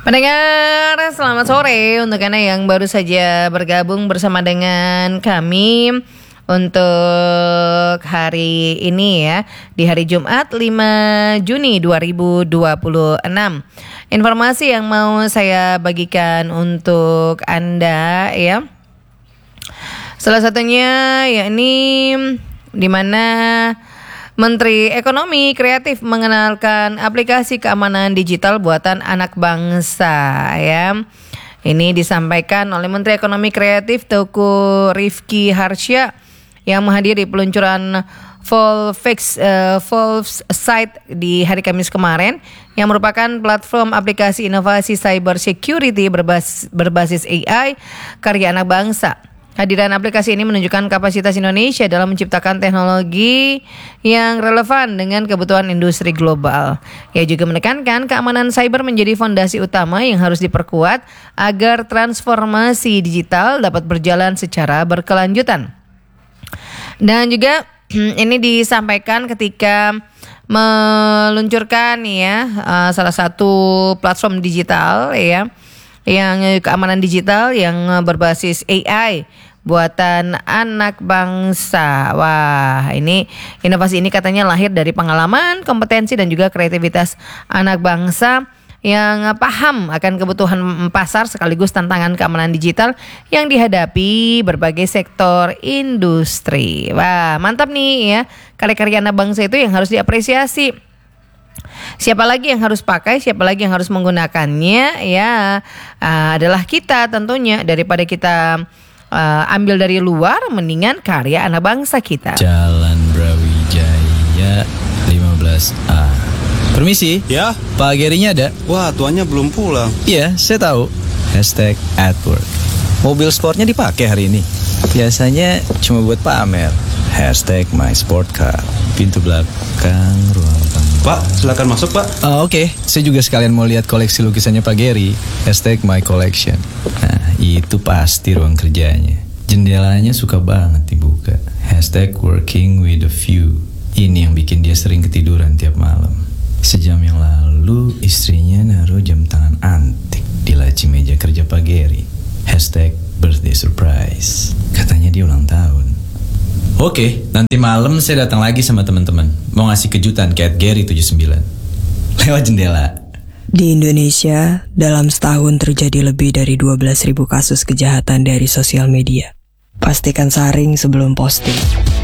Pendengar, selamat sore untuk Anda yang baru saja bergabung bersama dengan kami untuk hari ini ya, di hari Jumat 5 Juni 2026. Informasi yang mau saya bagikan untuk Anda ya, salah satunya yakni di mana Menteri Ekonomi Kreatif mengenalkan aplikasi keamanan digital buatan anak bangsa ya. Ini disampaikan oleh Menteri Ekonomi Kreatif Teuku Rifki Harsha yang menghadiri peluncuran Volfix Site di hari Kamis kemarin, yang merupakan platform aplikasi inovasi cyber security berbasis AI karya anak bangsa. Kehadiran aplikasi ini menunjukkan kapasitas Indonesia dalam menciptakan teknologi yang relevan dengan kebutuhan industri global. Ia juga menekankan keamanan cyber menjadi fondasi utama yang harus diperkuat agar transformasi digital dapat berjalan secara berkelanjutan. Dan juga ini disampaikan ketika meluncurkan ya salah satu platform digital ya, yang keamanan digital yang berbasis AI buatan anak bangsa. Wah, ini inovasi ini katanya lahir dari pengalaman, kompetensi dan juga kreativitas anak bangsa yang paham akan kebutuhan pasar sekaligus tantangan keamanan digital yang dihadapi berbagai sektor industri. Wah, mantap nih ya, karya-karya anak bangsa itu yang harus diapresiasi. Siapa lagi yang harus pakai, siapa lagi yang harus menggunakannya ya, adalah kita tentunya. Daripada kita ambil dari luar, mendingan karya anak bangsa kita. Jalan Brawijaya 15A. Permisi. Ya. Pak Gerinya ada? Wah, tuannya belum pulang. Iya, saya tahu. #@work. Mobil sportnya dipakai hari ini. Biasanya cuma buat pamer. #mysportcar. Pintu belakang ruang tamu. Pak, silakan masuk, Pak. Oke. Saya juga sekalian mau lihat koleksi lukisannya Pak Geri. #mycollection. Nah, itu pasti ruang kerjanya. Jendelanya suka banget dibuka. #working with a view. Ini yang bikin dia sering ketiduran tiap malam. Sejam yang lalu istrinya naruh jam tangan antik di laci meja kerja Pak Geri. #birthday surprise. Katanya dia ulang tahun. Oke, nanti malam saya datang lagi sama teman-teman. Mau ngasih kejutan ke @gary79 lewat jendela. Di Indonesia, dalam setahun terjadi lebih dari 12.000 kasus kejahatan dari sosial media. Pastikan saring sebelum posting.